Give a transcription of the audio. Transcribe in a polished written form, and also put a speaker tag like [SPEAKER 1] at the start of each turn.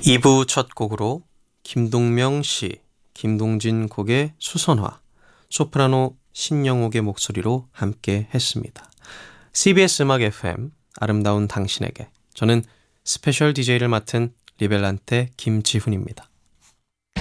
[SPEAKER 1] 2부 첫 곡으로 김동명 씨, 김동진 곡의 수선화, 소프라노 신영옥의 목소리로 함께 했습니다. CBS 음악 FM 아름다운 당신에게, 저는 스페셜 DJ를 맡은 리벨란테 김지훈입니다.